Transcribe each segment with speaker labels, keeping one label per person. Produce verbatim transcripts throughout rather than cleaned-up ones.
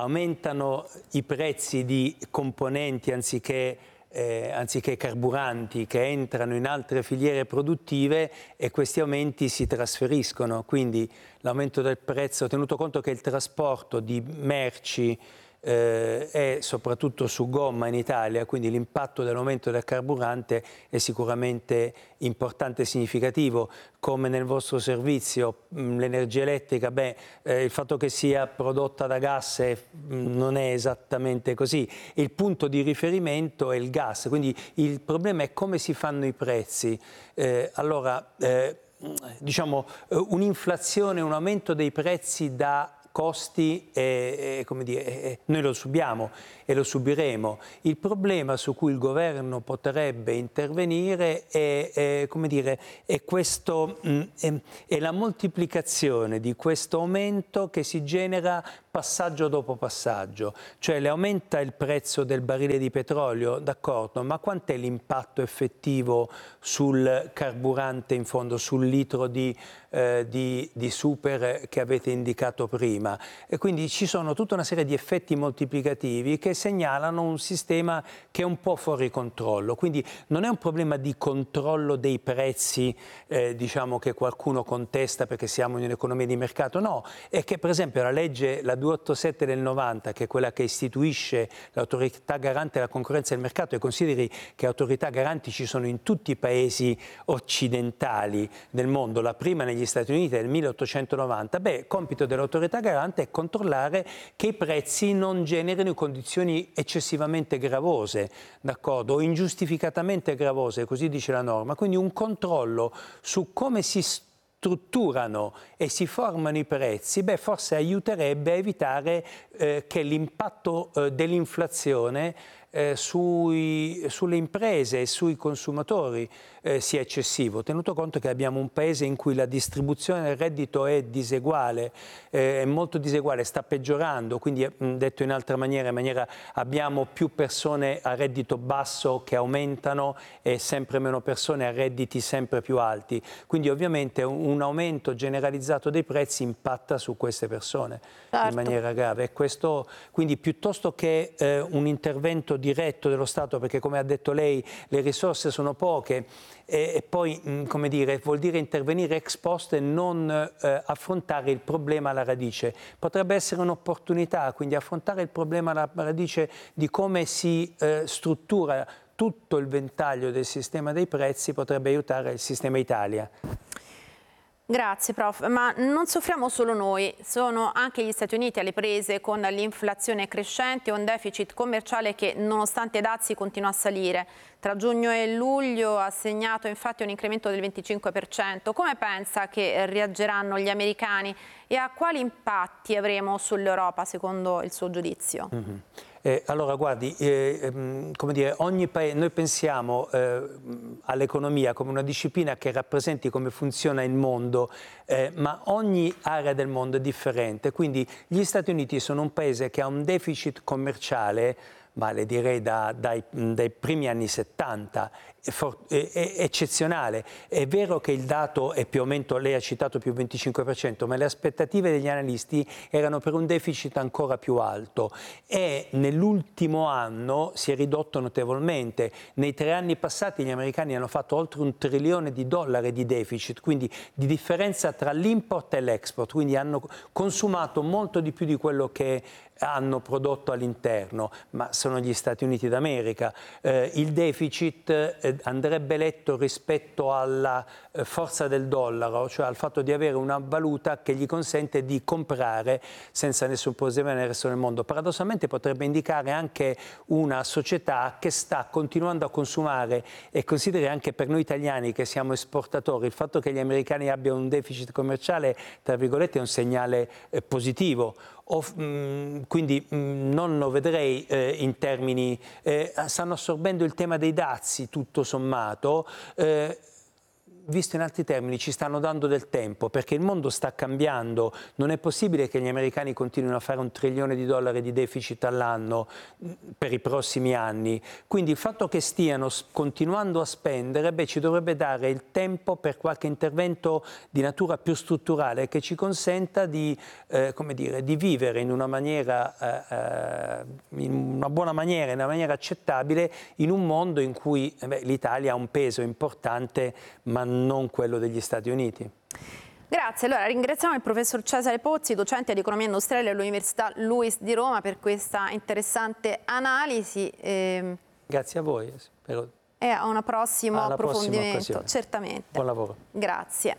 Speaker 1: aumentano i prezzi di componenti anziché Eh, anziché carburanti che entrano in altre filiere produttive, e questi aumenti si trasferiscono. Quindi l'aumento del prezzo, tenuto conto che il trasporto di merci eh, è soprattutto su gomma in Italia, quindi l'impatto dell'aumento del carburante è sicuramente importante e significativo. Come nel vostro servizio, l'energia elettrica, beh, eh, il fatto che sia prodotta da gas è, mh, non è esattamente così. Il punto di riferimento è il gas, quindi il problema è come si fanno i prezzi. Eh, allora, eh, diciamo, un'inflazione, un aumento dei prezzi da costi, e, e, come dire, e, noi lo subiamo e lo subiremo. Il problema su cui il governo potrebbe intervenire è, è, come dire, è, questo, è, è la moltiplicazione di questo aumento che si genera passaggio dopo passaggio. Cioè, le aumenta il prezzo del barile di petrolio, d'accordo, ma quant'è l'impatto effettivo sul carburante in fondo, sul litro di, eh, di, di super che avete indicato prima? E quindi ci sono tutta una serie di effetti moltiplicativi che segnalano un sistema che è un po' fuori controllo. Quindi non è un problema di controllo dei prezzi, eh, diciamo, che qualcuno contesta perché siamo in un'economia di mercato, no, è che per esempio la legge, la duecentoottantasette del novanta, che è quella che istituisce l'autorità garante della concorrenza e del mercato, e consideri che autorità garanti ci sono in tutti i paesi occidentali del mondo, la prima negli Stati Uniti del milleottocentonovanta, beh, compito dell'autorità garante è controllare che i prezzi non generino condizioni eccessivamente gravose, d'accordo, o ingiustificatamente gravose, così dice la norma. Quindi un controllo su come si strutturano e si formano i prezzi, beh, forse aiuterebbe a evitare eh, che l'impatto eh, dell'inflazione eh, sui, sulle imprese e sui consumatori eh, sia eccessivo, tenuto conto che abbiamo un paese in cui la distribuzione del reddito è diseguale, eh, è molto diseguale, sta peggiorando, quindi mh, detto in altra maniera, in maniera abbiamo più persone a reddito basso che aumentano e sempre meno persone a redditi sempre più alti, quindi ovviamente un, un aumento generalizzato dei prezzi impatta su queste persone, certo, in maniera grave. E questo, quindi piuttosto che eh, un intervento diretto dello Stato, perché come ha detto lei le risorse sono poche, e, e poi mh, come dire, vuol dire intervenire ex post e non eh, affrontare il problema alla radice. Potrebbe essere un'opportunità, quindi affrontare il problema alla radice di come si eh, struttura tutto il ventaglio del sistema dei prezzi, potrebbe aiutare il sistema Italia.
Speaker 2: Grazie prof, ma non soffriamo solo noi, sono anche gli Stati Uniti alle prese con l'inflazione crescente e un deficit commerciale che nonostante i dazi continua a salire. Tra giugno e luglio ha segnato infatti un incremento del venticinque per cento. Come pensa che reagiranno gli americani e a quali impatti avremo sull'Europa secondo il suo giudizio? Mm-hmm.
Speaker 1: Eh, allora, guardi, eh, come dire, ogni paese, noi pensiamo eh, all'economia come una disciplina che rappresenti come funziona il mondo, eh, ma ogni area del mondo è differente. Quindi gli Stati Uniti sono un paese che ha un deficit commerciale, ma le direi da, dai, dai primi anni settanta, è, for, è, è eccezionale. È vero che il dato è più aumento, lei ha citato più venticinque per cento, ma le aspettative degli analisti erano per un deficit ancora più alto e nell'ultimo anno si è ridotto notevolmente. Nei tre anni passati gli americani hanno fatto oltre un trilione di dollari di deficit, quindi di differenza tra l'import e l'export, quindi hanno consumato molto di più di quello che hanno prodotto all'interno, ma sono gli Stati Uniti d'America. Eh, il deficit eh, andrebbe letto rispetto alla eh, forza del dollaro, cioè al fatto di avere una valuta che gli consente di comprare senza nessun problema nel resto del mondo. Paradossalmente potrebbe indicare anche una società che sta continuando a consumare, e consideri anche per noi italiani che siamo esportatori, il fatto che gli americani abbiano un deficit commerciale, tra virgolette, è un segnale eh, positivo. O, mh, quindi mh, non lo vedrei eh, in termini, eh, stanno assorbendo il tema dei dazi tutto sommato, eh, visto in altri termini, ci stanno dando del tempo, perché il mondo sta cambiando, non è possibile che gli americani continuino a fare un trilione di dollari di deficit all'anno per i prossimi anni, quindi il fatto che stiano continuando a spendere, beh, ci dovrebbe dare il tempo per qualche intervento di natura più strutturale che ci consenta di, eh, come dire, di vivere in una maniera, eh, in una buona maniera, in una maniera accettabile, in un mondo in cui eh beh, l'Italia ha un peso importante, ma non quello degli Stati Uniti.
Speaker 2: Grazie, allora ringraziamo il professor Cesare Pozzi, docente di economia industriale all'Università Luis di Roma, per questa interessante analisi. Eh,
Speaker 1: Grazie a voi. Spero...
Speaker 2: E a un prossimo
Speaker 1: Alla
Speaker 2: approfondimento, certamente.
Speaker 1: Buon lavoro.
Speaker 2: Grazie.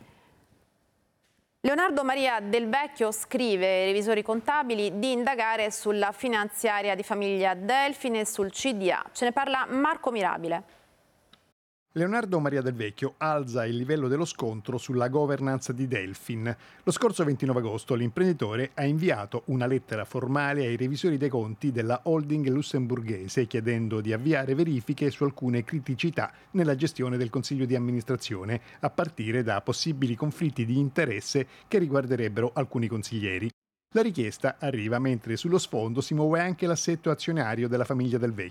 Speaker 2: Leonardo Maria Del Vecchio scrive ai revisori contabili di indagare sulla finanziaria di famiglia Delfin e sul C D A. Ce ne parla Marco Mirabile.
Speaker 3: Leonardo Maria Del Vecchio alza il livello dello scontro sulla governance di Delfin. Lo scorso ventinove agosto l'imprenditore ha inviato una lettera formale ai revisori dei conti della holding lussemburghese chiedendo di avviare verifiche su alcune criticità nella gestione del consiglio di amministrazione, a partire da possibili conflitti di interesse che riguarderebbero alcuni consiglieri. La richiesta arriva mentre sullo sfondo si muove anche l'assetto azionario della famiglia Del Vecchio.